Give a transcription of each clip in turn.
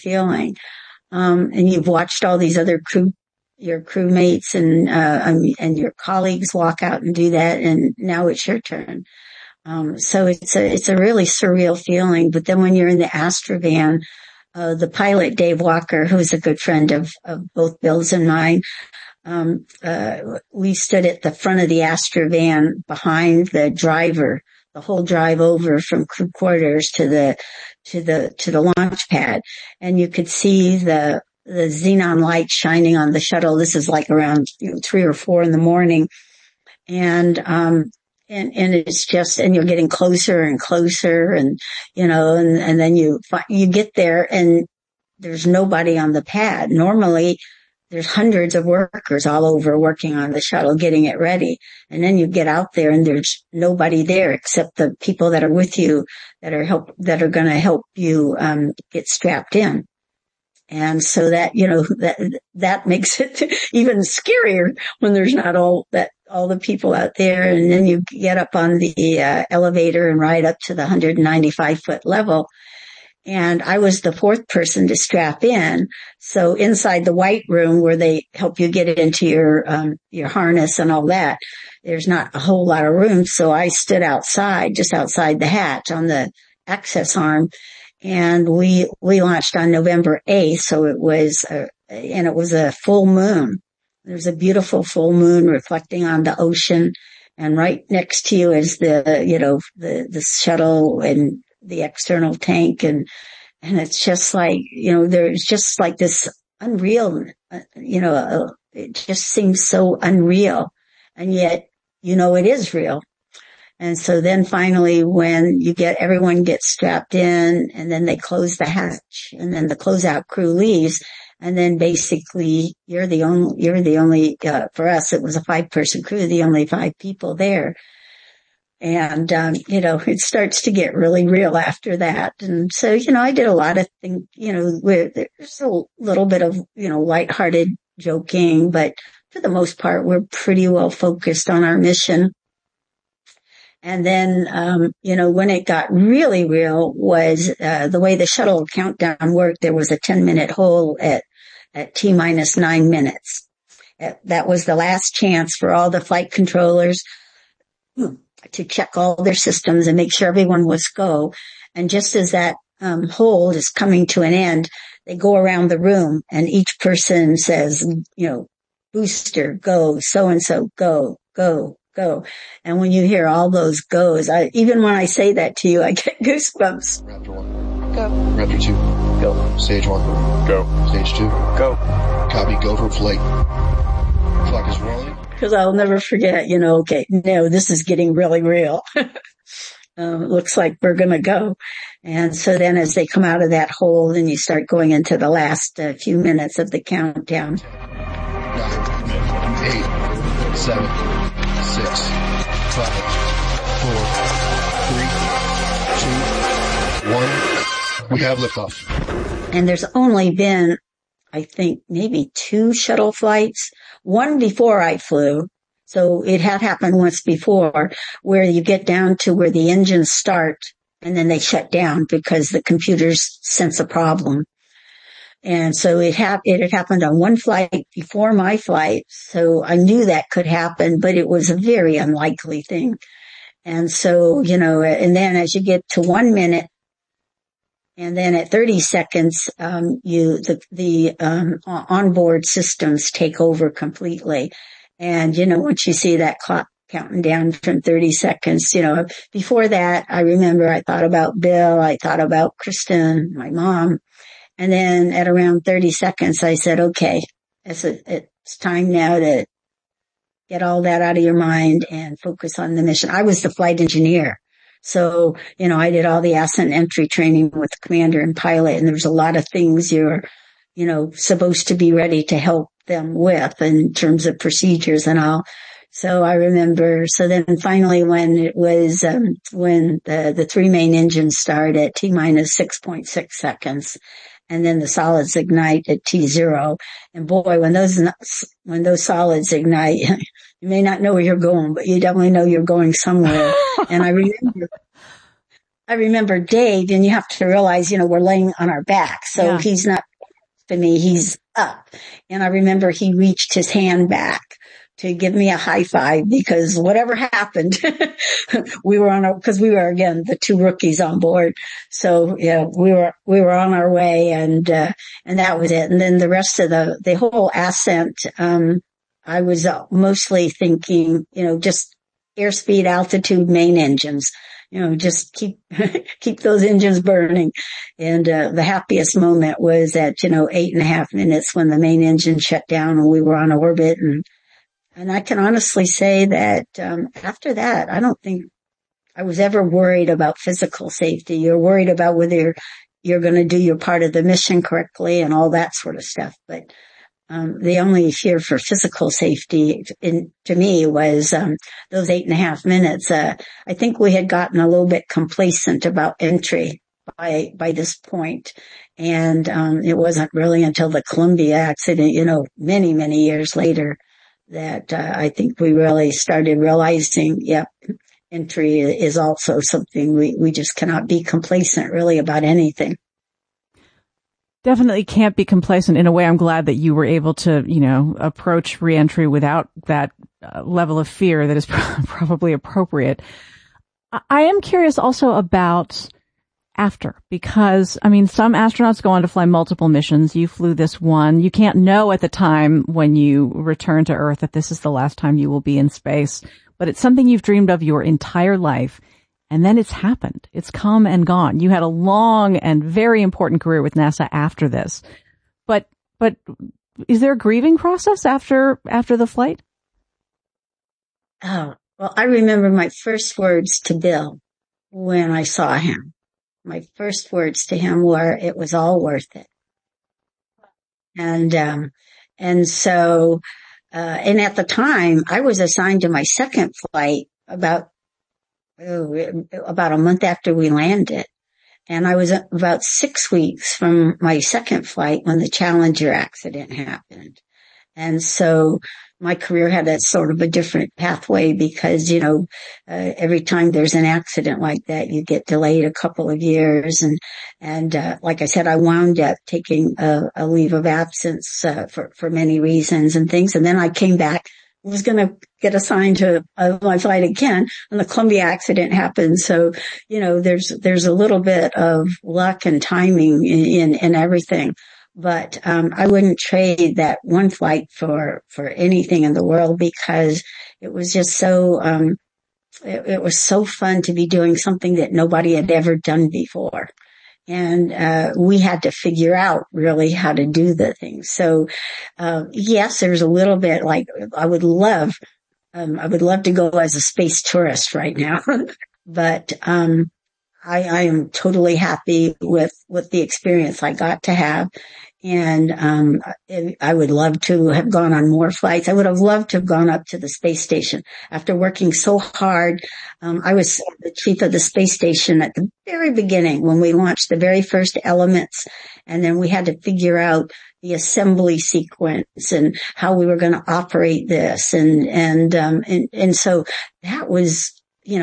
feeling. And you've watched all these other your crewmates and your colleagues walk out and do that. And now it's your turn. So it's a really surreal feeling. But then when you're in the Astrovan, the pilot, Dave Walker, who's a good friend of both Bill's and mine, we stood at the front of the Astrovan behind the driver, the whole drive over from crew quarters to the launch pad. And you could see the xenon light shining on the shuttle. This is like around 3 or 4 in the morning. And it's just, and you're getting closer and closer and then you get there and there's nobody on the pad. Normally there's hundreds of workers all over working on the shuttle, getting it ready. And then you get out there and there's nobody there except the people that are with you that are going to help you, get strapped in. And so that, that makes it even scarier when there's not all the people out there. And then you get up on the elevator and ride up to the 195-foot level. And I was the 4th person to strap in. So inside the white room where they help you get into your harness and all that, there's not a whole lot of room. So I stood outside, just outside the hatch on the access arm. And we launched on November 8th. So it was a full moon. There's a beautiful full moon reflecting on the ocean. And right next to you is the shuttle and the external tank. And it's just like, there's just like this unreal, it just seems so unreal. And yet, it is real. And so then finally when everyone gets strapped in and then they close the hatch and then the closeout crew leaves. And then basically you're the only, for us, it was a 5-person crew, the only 5 people there. And, it starts to get really real after that. And so, I did a lot of things, where there's a little bit of, lighthearted joking, but for the most part, we're pretty well focused on our mission. And then, when it got really real was, the way the shuttle countdown worked, there was a 10-minute hole at T-minus 9 minutes. That was the last chance for all the flight controllers to check all their systems and make sure everyone was go. And just as that, hold is coming to an end, they go around the room and each person says, booster, go, so-and-so, go, go, go. And when you hear all those goes, even when I say that to you, I get goosebumps. Raptor 1. Go. Raptor 2. Go. Stage 1. Go. Stage 2. Go. Copy, go for flight. Clock is rolling. Because I'll never forget, okay, no, this is getting really real. Looks like we're going to go. And so then as they come out of that hole, then you start going into the last few minutes of the countdown. 9, 8, 7, 6, 5, 4, 3, 2, 1. We have liftoff. And there's only been, I think, maybe 2 shuttle flights. One before I flew. So it had happened once before where you get down to where the engines start and then they shut down because the computers sense a problem. And so it had happened on one flight before my flight. So I knew that could happen, but it was a very unlikely thing. And so, and then as you get to 1 minute, and then at 30 seconds, the onboard systems take over completely. And, once you see that clock counting down from 30 seconds, before that, I remember I thought about Bill, I thought about Kristen, my mom. And then at around 30 seconds, I said, okay, it's time now to get all that out of your mind and focus on the mission. I was the flight engineer. So, I did all the ascent entry training with the commander and pilot, and there's a lot of things you're, supposed to be ready to help them with in terms of procedures and all. So I remember, so then finally when it was, when the 3 main engines start at T-minus 6.6 seconds, and then the solids ignite at T0. And boy, when those solids ignite, you may not know where you're going, but you definitely know you're going somewhere. And I I remember Dave, and you have to realize, we're laying on our back. So he's not to me, he's up. And I remember he reached his hand back to give me a high five because whatever happened, we were because we were again, the two rookies on board. So yeah, we were on our way and that was it. And then the rest of the whole ascent, I was mostly thinking, just airspeed, altitude, main engines. Just keep those engines burning. And, the happiest moment was at, 8.5 minutes when the main engine shut down and we were on orbit. And I can honestly say that, after that, I don't think I was ever worried about physical safety. You're worried about whether you're going to do your part of the mission correctly and all that sort of stuff. But, the only fear for physical safety to me was, those 8.5 minutes. I think we had gotten a little bit complacent about entry by this point. And, it wasn't really until the Columbia accident, many, many years later that, I think we really started realizing, entry is also something we just cannot be complacent really about anything. Definitely can't be complacent. In a way, I'm glad that you were able to, approach reentry without that level of fear that is probably appropriate. I am curious also about after, because, some astronauts go on to fly multiple missions. You flew this one. You can't know at the time when you return to Earth that this is the last time you will be in space, but it's something you've dreamed of your entire life. And then it's happened. It's come and gone. You had a long and very important career with NASA after this. But is there a grieving process after the flight? Oh, well, I remember my first words to Bill when I saw him. My first words to him were, it was all worth it. And so, and at the time I was assigned to my second flight about a month after we landed. And I was about 6 weeks from my second flight when the Challenger accident happened. And so my career had that sort of a different pathway because, every time there's an accident like that, you get delayed a couple of years. And like I said, I wound up taking a leave of absence, for many reasons and things. And then I came back. I was going to get assigned to my flight again and the Columbia accident happened. So, there's a little bit of luck and timing in everything. But, I wouldn't trade that one flight for anything in the world because it was just so, it was so fun to be doing something that nobody had ever done before. And, we had to figure out really how to do the things. So, yes, there's a little bit like I would love to go as a space tourist right now, but, I am totally happy with the experience I got to have. And, I would love to have gone on more flights. I would have loved to have gone up to the space station after working so hard. I was the chief of the space station at the very beginning when we launched the very first elements. And then we had to figure out the assembly sequence and how we were going to operate this. And so that was,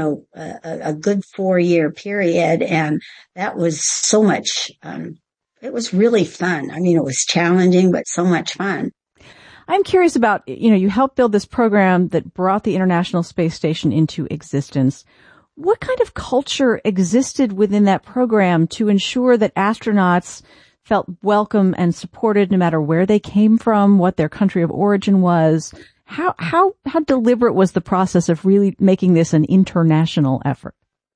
a good 4-year period. And that was so much, it was really fun. It was challenging, but so much fun. I'm curious about, you helped build this program that brought the International Space Station into existence. What kind of culture existed within that program to ensure that astronauts felt welcome and supported no matter where they came from, what their country of origin was? How deliberate was the process of really making this an international effort?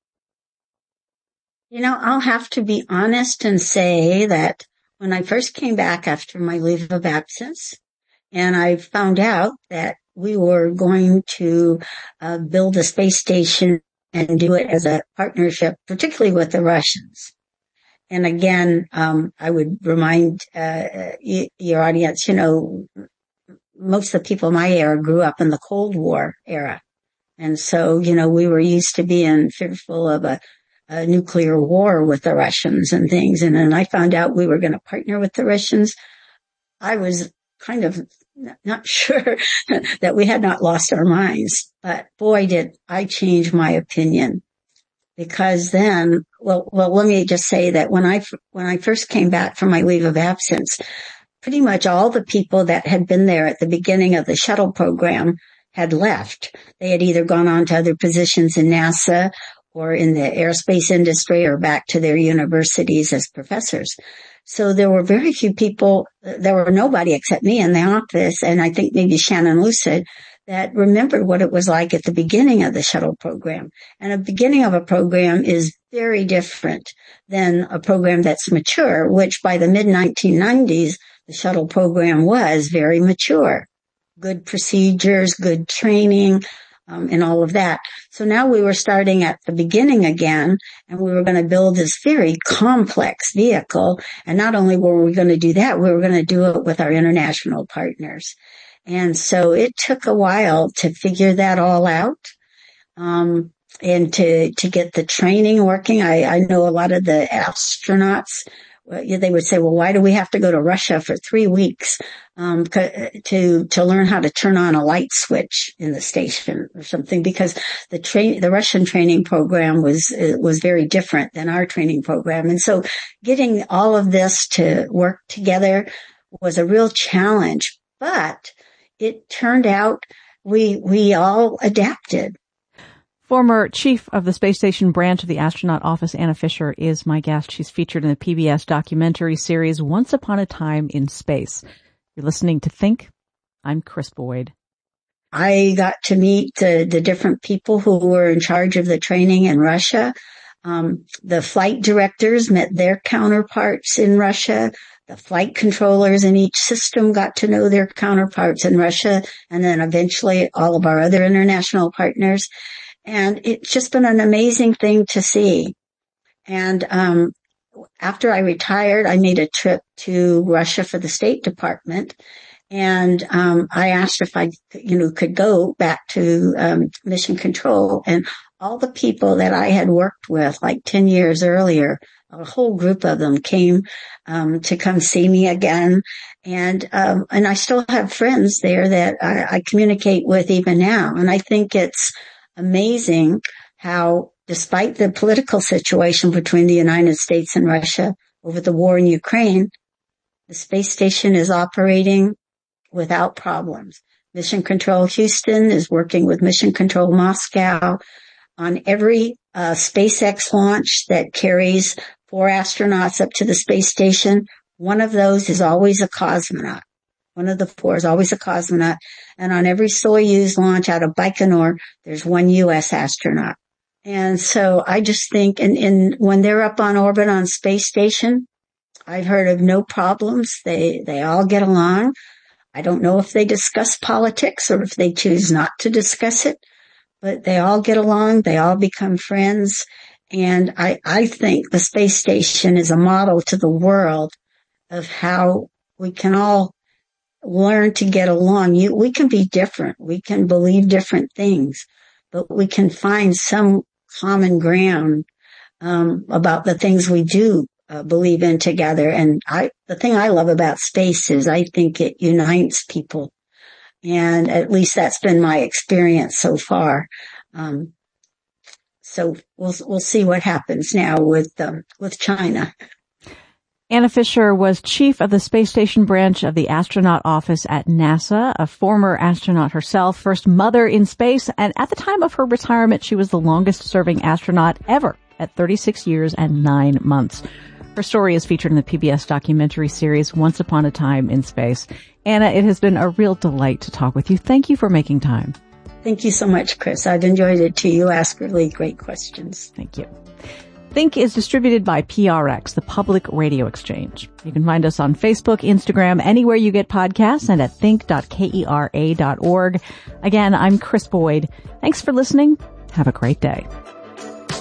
I'll have to be honest and say that when I first came back after my leave of absence and I found out that we were going to build a space station and do it as a partnership, particularly with the Russians. And again, I would remind your audience, most of the people in my era grew up in the Cold War era. And so, we were used to being fearful of a nuclear war with the Russians and things. And then I found out we were going to partner with the Russians. I was kind of not sure that we had not lost our minds, but boy, did I change my opinion because then, well, let me just say that when I first came back from my leave of absence, pretty much all the people that had been there at the beginning of the shuttle program had left. They had either gone on to other positions in NASA or in the aerospace industry or back to their universities as professors. So there were very few people, there were nobody except me in the office, and I think maybe Shannon Lucid, that remembered what it was like at the beginning of the shuttle program. And the beginning of a program is very different than a program that's mature, which by the mid-1990s, the shuttle program was very mature. Good procedures, good training, and all of that. So now we were starting at the beginning again, and we were going to build this very complex vehicle. And not only were we going to do that, we were going to do it with our international partners. And so it took a while to figure that all out, and to get the training working. I know a lot of the astronauts, they would say, well, why do we have to go to Russia for 3 weeks, to learn how to turn on a light switch in the station or something? Because the Russian training program was very different than our training program. And so getting all of this to work together was a real challenge, but it turned out we all adapted. Former chief of the space station branch of the astronaut office, Anna Fisher, is my guest. She's featured in the PBS documentary series Once Upon a Time in Space. You're listening to Think. I'm Kris Boyd. I got to meet the different people who were in charge of the training in Russia. The flight directors met their counterparts in Russia. The flight controllers in each system got to know their counterparts in Russia, and then eventually all of our other international partners. And it's just been an amazing thing to see. And after I retired, I made a trip to Russia for the State Department. And I asked if I could go back to Mission Control. And all the people that I had worked with like 10 years earlier, a whole group of them came to come see me again. And I still have friends there that I communicate with even now. And I think it's amazing how, despite the political situation between the United States and Russia over the war in Ukraine, the space station is operating without problems. Mission Control Houston is working with Mission Control Moscow on every SpaceX launch that carries 4 astronauts up to the space station. One of those is always a cosmonaut. One of the 4 is always a cosmonaut. And on every Soyuz launch out of Baikonur, there's 1 U.S. astronaut. And so I just think, and when they're up on orbit on space station, I've heard of no problems. They all get along. I don't know if they discuss politics or if they choose not to discuss it, but they all get along. They all become friends. And I think the space station is a model to the world of how we can all learn to get along. We can be different. We can believe different things, but we can find some common ground about the things we do believe in together. And the thing I love about space is I think it unites people. And at least that's been my experience so far. So we'll see what happens now with China. Anna Fisher was chief of the space station branch of the astronaut office at NASA, a former astronaut herself, first mother in space, and at the time of her retirement, she was the longest-serving astronaut ever at 36 years and 9 months. Her story is featured in the PBS documentary series Once Upon a Time in Space. Anna, it has been a real delight to talk with you. Thank you for making time. Thank you so much, Kris. I've enjoyed it too. You ask really great questions. Thank you. Think is distributed by PRX, the Public Radio Exchange. You can find us on Facebook, Instagram, anywhere you get podcasts, and at think.kera.org. Again, I'm Kris Boyd. Thanks for listening. Have a great day.